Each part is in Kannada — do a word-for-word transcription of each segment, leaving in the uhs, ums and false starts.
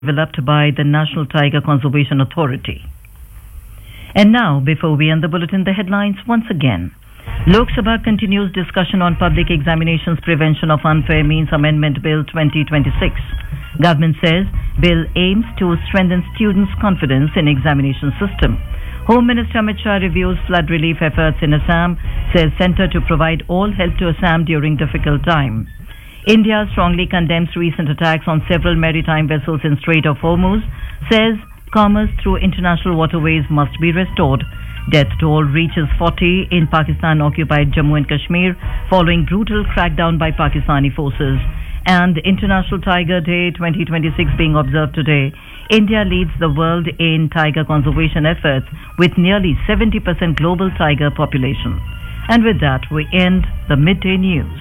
developed by the National Tiger Conservation Authority. And now, before we end the bulletin, the headlines once again. Lok Sabha continues discussion on Public Examinations Prevention of Unfair Means Amendment Bill twenty twenty-six. Government says bill aims to strengthen students' confidence in examination system. Home Minister Amit Shah reviews flood relief efforts in Assam, says centre to provide all help to Assam during difficult time. India strongly condemns recent attacks on several maritime vessels in Strait of Hormuz, says commerce through international waterways must be restored. Death toll reaches forty in Pakistan-occupied Jammu and Kashmir following brutal crackdown by Pakistani forces. And International Tiger Day twenty twenty-six being observed today, India leads the world in tiger conservation efforts with nearly seventy percent global tiger population. And with that, we end the midday news.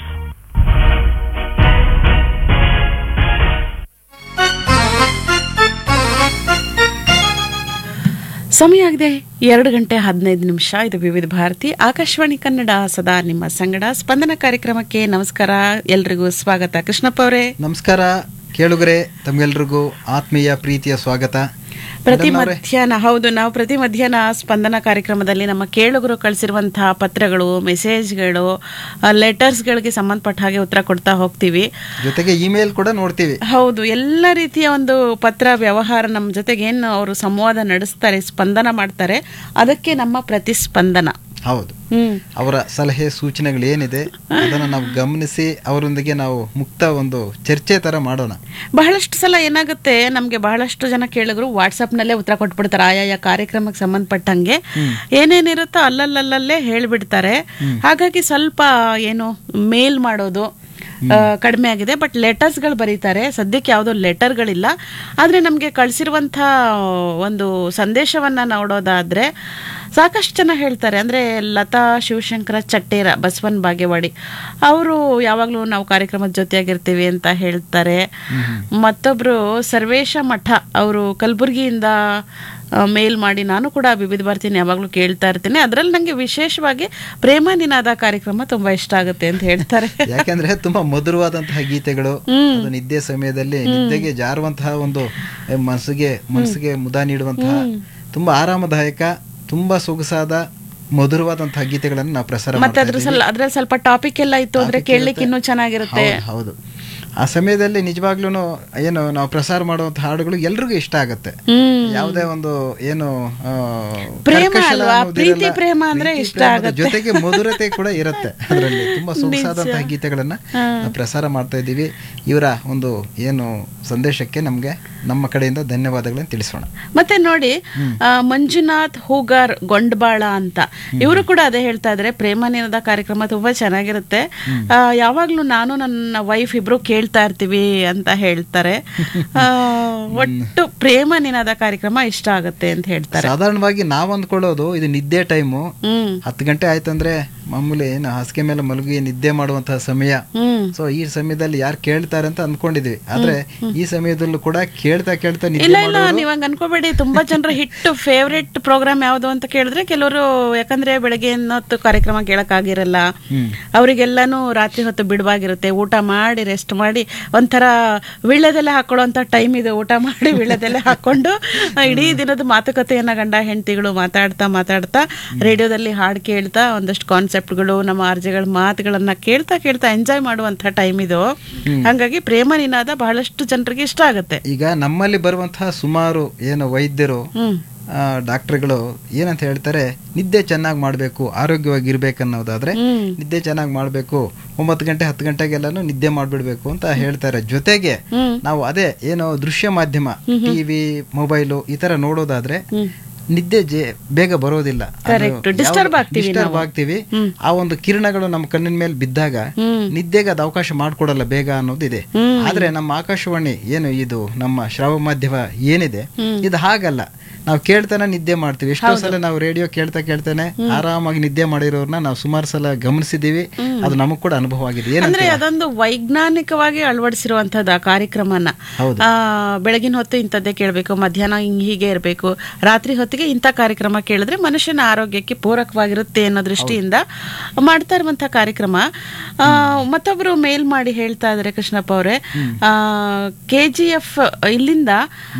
ಸಮಯ ಆಗಿದೆ ಎರಡು ಗಂಟೆ ಹದಿನೈದು ನಿಮಿಷ. ಇದು ವಿವಿಧ ಭಾರತಿ ಆಕಾಶವಾಣಿ ಕನ್ನಡ, ಸದಾ ನಿಮ್ಮ ಸಂಗಡ. ಸ್ಪಂದನ ಕಾರ್ಯಕ್ರಮಕ್ಕೆ ನಮಸ್ಕಾರ, ಎಲ್ರಿಗೂ ಸ್ವಾಗತ. ಕೃಷ್ಣಪ್ಪ ಅವರೇ ನಮಸ್ಕಾರ. ಕೇಳುಗರೆ, ತಮ್ಗೆಲ್ರಿಗೂ ಆತ್ಮೀಯ ಪ್ರೀತಿಯ ಸ್ವಾಗತ. ಪ್ರತಿ ಮಧ್ಯಾಹ್ನ ಹೌದು ನಾವು ಪ್ರತಿ ಮಧ್ಯಾಹ್ನ ಸ್ಪಂದನ ಕಾರ್ಯಕ್ರಮದಲ್ಲಿ ನಮ್ಮ ಕೇಳುಗರು ಕಳಿಸಿರುವಂತಹ ಪತ್ರಗಳು, ಮೆಸೇಜ್ಗಳು, ಲೆಟರ್ಸ್ಗಳಿಗೆ ಸಂಬಂಧಪಟ್ಟ ಹಾಗೆ ಉತ್ತರ ಕೊಡ್ತಾ ಹೋಗ್ತೀವಿ. ಜೊತೆಗೆ ಇಮೇಲ್ ಕೂಡ ನೋಡ್ತೀವಿ. ಹೌದು, ಎಲ್ಲ ರೀತಿಯ ಒಂದು ಪತ್ರ ವ್ಯವಹಾರ ನಮ್ಮ ಜೊತೆಗೆ ಏನು ಅವರು ಸಂವಾದ ನಡೆಸ್ತಾರೆ, ಸ್ಪಂದನ ಮಾಡ್ತಾರೆ, ಅದಕ್ಕೆ ನಮ್ಮ ಪ್ರತಿಸ್ಪಂದನ. ಹೌದು, ಅವರ ಸಲಹೆ ಸೂಚನೆಗಳು ಏನಿದೆ ಅದನ್ನು ನಾವು ಗಮನಿಸಿ ಅವರೊಂದಿಗೆ ನಾವು ಮುಕ್ತ ಒಂದು ಚರ್ಚೆ ತರ ಮಾಡೋಣ. ಬಹಳಷ್ಟು ಸಲ ಏನಾಗುತ್ತೆ, ನಮ್ಗೆ ಬಹಳಷ್ಟು ಜನ ಕೇಳಿದ್ರು ವಾಟ್ಸಪ್ ನಲ್ಲೇ ಉತ್ತರ ಕೊಟ್ಬಿಡ್ತಾರೆ. ಆಯಾಯ ಕಾರ್ಯಕ್ರಮಕ್ಕೆ ಸಂಬಂಧಪಟ್ಟಂಗೆ ಏನೇನಿರುತ್ತೋ ಅಲ್ಲಲ್ಲಲ್ಲೇ ಹೇಳ್ಬಿಡ್ತಾರೆ. ಹಾಗಾಗಿ ಸ್ವಲ್ಪ ಏನು ಮೇಲ್ ಮಾಡೋದು ಕಡಿಮೆ ಆಗಿದೆ. ಬಟ್ ಲೆಟರ್ಸ್ಗಳು ಬರೀತಾರೆ. ಸದ್ಯಕ್ಕೆ ಯಾವುದೋ ಲೆಟರ್ಗಳಿಲ್ಲ. ಆದರೆ ನಮಗೆ ಕಳಿಸಿರುವಂಥ ಒಂದು ಸಂದೇಶವನ್ನು ನೋಡೋದಾದರೆ ಸಾಕಷ್ಟು ಜನ ಹೇಳ್ತಾರೆ. ಅಂದರೆ ಲತಾ ಶಿವಶಂಕರ ಚಟ್ಟೇರ, ಬಸವನ್ ಬಾಗೇವಾಡಿ, ಅವರು ಯಾವಾಗಲೂ ನಾವು ಕಾರ್ಯಕ್ರಮದ ಜೊತೆಯಾಗಿರ್ತೀವಿ ಅಂತ ಹೇಳ್ತಾರೆ. ಮತ್ತೊಬ್ಬರು ಸರ್ವೇಶ ಮಠ, ಅವರು ಕಲಬುರಗಿಯಿಂದ ಮೇಲ್ ಮಾಡಿ, ನಾನು ಕೂಡ ವಿವಿಧ ಭಾರತಿನ ಯಾವಾಗಲೂ ಕೇಳ್ತಾ ಇರ್ತೀನಿ, ಅದರಲ್ಲಿ ನನಗೆ ವಿಶೇಷವಾಗಿ ಪ್ರೇಮ ನಿನಾದ ಕಾರ್ಯಕ್ರಮ ತುಂಬಾ ಇಷ್ಟ ಆಗುತ್ತೆ ಅಂತ ಹೇಳ್ತಾರೆ. ಯಾಕಂದ್ರೆ ತುಂಬಾ ಮಧುರವಾದಂತಹ ಗೀತೆಗಳು, ಅದು ನಿದ್ದೆ ಸಮಯದಲ್ಲಿ ನಿದ್ದೆಗೆ ಜಾರುವಂತಹ ಒಂದು ಮನಸ್ಸಿಗೆ ಮನಸ್ಸಿಗೆ ಮುದ ನೀಡುವಂತಹ ತುಂಬಾ ಆರಾಮದಾಯಕ, ತುಂಬಾ ಸೊಗಸಾದ ಮಧುರವಾದಂತಹ ಗೀತೆಗಳನ್ನು ನಾವು ಪ್ರಸಾರ ಮತ್ತೆ ಅದ್ರ ಅದ್ರಲ್ಲಿ ಸ್ವಲ್ಪ ಟಾಪಿಕ್ ಎಲ್ಲ ಇತ್ತು ಅಂದ್ರೆ ಕೇಳಲಿಕ್ಕೆ ಇನ್ನೂ ಚೆನ್ನಾಗಿರುತ್ತೆ. ಹೌದು, ಆ ಸಮಯದಲ್ಲಿ ನಿಜವಾಗ್ಲೂ ಏನು ನಾವು ಪ್ರಸಾರ ಮಾಡುವಂತ ಹಾಡುಗಳು ಎಲ್ರಿಗೂ ಇಷ್ಟ ಆಗುತ್ತೆ. ಯಾವುದೇ ಒಂದು ಏನು ಪ್ರೀತಿ ಪ್ರೇಮ ಅಂದ್ರೆ ಇಷ್ಟ ಆಗುತ್ತೆ, ಜೊತೆಗೆ ಮಧುರತೆ ಕೂಡ ಇರುತ್ತೆ. ಅದರಲ್ಲಿ ತುಂಬಾ ಸೊಗಸಾದಂತಹ ಗೀತೆಗಳನ್ನ ನಾವು ಪ್ರಸಾರ ಮಾಡ್ತಾ ಇದ್ದೀವಿ. ಇವರ ಒಂದು ಏನು ಸಂದೇಶಕ್ಕೆ ನಮ್ಗೆ ನಮ್ಮ ಕಡೆಯಿಂದ ಧನ್ಯವಾದಗಳನ್ನು ತಿಳಿಸೋಣ. ಮತ್ತೆ ನೋಡಿ, ಮಂಜುನಾಥ್ ಹೂಗಾರ್ ಗೊಂಡಬಾಳ ಅಂತ, ಇವರು ಕೂಡ ಅದೇ ಹೇಳ್ತಾ ಇದ್ರೆ, ಪ್ರೇಮ ನಿನಾದ ಕಾರ್ಯಕ್ರಮ ತುಂಬಾ ಚೆನ್ನಾಗಿರುತ್ತೆ, ಯಾವಾಗ್ಲೂ ನಾನು ನನ್ನ ವೈಫ್ ಇಬ್ರು ಕೇಳ್ತಾ ಇರ್ತೀವಿ ಅಂತ ಹೇಳ್ತಾರೆ. ಒಟ್ಟು ಪ್ರೇಮ ನಿನಾದ ಕಾರ್ಯಕ್ರಮ ಇಷ್ಟ ಆಗುತ್ತೆ ಅಂತ ಹೇಳ್ತಾರೆ. ಸಾಧಾರಣವಾಗಿ ನಾವ್ ಅಂದ್ಕೊಳ್ಳೋದು ಇದು ನಿದ್ದೆ ಟೈಮು, ಹತ್ತು ಗಂಟೆ ಆಯ್ತಂದ್ರೆ ಮಾಮೂಲಿ ಏನು ಹಾಸಿಗೆ ಮೇಲೆ ಮಲಗಿ ನಿದ್ದೆ ಮಾಡುವಂತಹ ಸಮಯ. ಸೊ ಈ ಸಮಯದಲ್ಲಿ ಯಾರು ಕೇಳ್ತಾರೆ ಅಂತ ಅಂದ್ಕೊಂಡಿದ್ವಿ. ಆದ್ರೆ ಈ ಸಮಯದಲ್ಲೂ ಕೂಡ ಕೇಳ್ತಾ ಕೇಳ್ತಾ ಇಲ್ಲ ಇಲ್ಲ ನೀವ್ ಹಂಗ ಅನ್ಕೋಬೇಡಿ. ತುಂಬಾ ಜನರ ಹಿಟ್ ಫೇವ್ರೆಟ್ ಪ್ರೋಗ್ರಾಮ್ ಯಾವ್ದು ಅಂತ ಕೇಳಿದ್ರೆ ಕೆಲವರು, ಯಾಕಂದ್ರೆ ಬೆಳಗ್ಗೆ ಹೊತ್ತು ಕಾರ್ಯಕ್ರಮ ಕೇಳಕ್ ಆಗಿರಲ್ಲ, ಅವರಿಗೆಲ್ಲಾನು ರಾತ್ರಿ ಹೊತ್ತು ಬಿಡುವಾಗಿರುತ್ತೆ, ಊಟ ಮಾಡಿ ರೆಸ್ಟ್ ಮಾಡಿ ಒಂಥರ ವಿಳ್ಳೆದೆಲೆ ಹಾಕೊಳ್ಳುವಂತ ಟೈಮ್ ಇದೆ. ಊಟ ಮಾಡಿ ವಿಳ್ಳೆದೆಲೆ ಹಾಕೊಂಡು ಇಡೀ ದಿನದ ಮಾತುಕತೆಯನ್ನ ಗಂಡ ಹೆಂಡತಿಗಳು ಮಾತಾಡ್ತಾ ಮಾತಾಡ್ತಾ ರೇಡಿಯೋದಲ್ಲಿ ಹಾಡು ಕೇಳ್ತಾ ಒಂದಷ್ಟು ಕಾನ್ಸೆಪ್ಟ್ಗಳು, ನಮ್ಮ ಆರ್ಜೆಗಳ ಮಾತುಗಳನ್ನ ಕೇಳ್ತಾ ಕೇಳ್ತಾ ಎಂಜಾಯ್ ಮಾಡುವಂತ ಟೈಮ್ ಇದು. ಹಾಗಾಗಿ ಪ್ರೇಮ ನಿನಾದ ಬಹಳಷ್ಟು ಜನರಿಗೆ ಇಷ್ಟ ಆಗುತ್ತೆ. ಈಗ ನಮ್ಮಲ್ಲಿ ಬರುವಂತಹ ಸುಮಾರು ಏನು ವೈದ್ಯರು, ಡಾಕ್ಟರ್ಗಳು ಏನಂತ ಹೇಳ್ತಾರೆ, ನಿದ್ದೆ ಚೆನ್ನಾಗಿ ಮಾಡಬೇಕು, ಆರೋಗ್ಯವಾಗಿ ಇರ್ಬೇಕನ್ನೋದಾದ್ರೆ ನಿದ್ದೆ ಚೆನ್ನಾಗಿ ಮಾಡಬೇಕು, ಒಂಬತ್ತು ಗಂಟೆ ಹತ್ತು ಗಂಟೆಗೆಲ್ಲಾನು ನಿದ್ದೆ ಮಾಡ್ಬಿಡ್ಬೇಕು ಅಂತ ಹೇಳ್ತಾರೆ. ಜೊತೆಗೆ ನಾವು ಅದೇ ಏನು ದೃಶ್ಯ ಮಾಧ್ಯಮ, ಟಿವಿ, ಮೊಬೈಲು ಈ ತರ ನೋಡೋದಾದ್ರೆ ನಿದ್ದೆ ಬೇಗ ಬರೋದಿಲ್ಲ, ಡಿಸ್ಟರ್ಬ್ ಆಗ್ತೀವಿ. ಆ ಒಂದು ಕಿರಣಗಳು ನಮ್ಮ ಕಣ್ಣಿನ ಮೇಲೆ ಬಿದ್ದಾಗ ನಿದ್ದೆಗೆ ಅದು ಅವಕಾಶ ಮಾಡ್ಕೊಡಲ್ಲ ಬೇಗ ಅನ್ನೋದಿದೆ. ಆದ್ರೆ ನಮ್ಮ ಆಕಾಶವಾಣಿ ಏನು ಇದು ನಮ್ಮ ಶ್ರವ ಮಾಧ್ಯಮ ಏನಿದೆ, ಇದು ಹಾಗಲ್ಲ. ನಾವು ಕೇಳ್ತಾನೆ ನಿದ್ದೆ ಮಾಡ್ತೀವಿ. ಎಷ್ಟೋ ಸಲ ನಾವು ರೇಡಿಯೋ ಕೇಳ್ತಾ ಕೇಳ್ತಾನೆ ಆರಾಮಾಗಿ ನಿದ್ದೆ ಮಾಡಿರೋರ್ನ ನಾವು ಸುಮಾರು ಸಲ ಗಮನಿಸಿದೀವಿ. ಅದು ನಮಗ್ ಕೂಡ ಅನುಭವ ಆಗಿದೆ. ಏನಂದ್ರೆ ಅದೊಂದು ವೈಜ್ಞಾನಿಕವಾಗಿ ಅಳವಡಿಸಿರುವಂತದ್ದು ಆ ಕಾರ್ಯಕ್ರಮನ. ಬೆಳಗಿನ ಹೊತ್ತು ಇಂಥದ್ದೇ ಕೇಳಬೇಕು, ಮಧ್ಯಾಹ್ನ ಹಿಂಗ್ ಹೀಗೆ ಇರಬೇಕು, ರಾತ್ರಿ ಹೊತ್ತಿಗೆ ಜೊತೆಗೆ ಇಂಥ ಕಾರ್ಯಕ್ರಮ ಕೇಳಿದ್ರೆ ಮನುಷ್ಯನ ಆರೋಗ್ಯಕ್ಕೆ ಪೂರಕವಾಗಿರುತ್ತೆ ಅನ್ನೋ ದೃಷ್ಟಿಯಿಂದ ಮಾಡ್ತಾ ಇರುವಂತಹ ಕಾರ್ಯಕ್ರಮ. ಆ, ಮತ್ತೊಬ್ರು ಮೇಲ್ ಮಾಡಿ ಹೇಳ್ತಾ ಇದಾರೆ ಕೃಷ್ಣಪ್ಪ ಅವರೇ, ಕೆ ಜಿ ಎಫ್ ಇಲ್ಲಿಂದ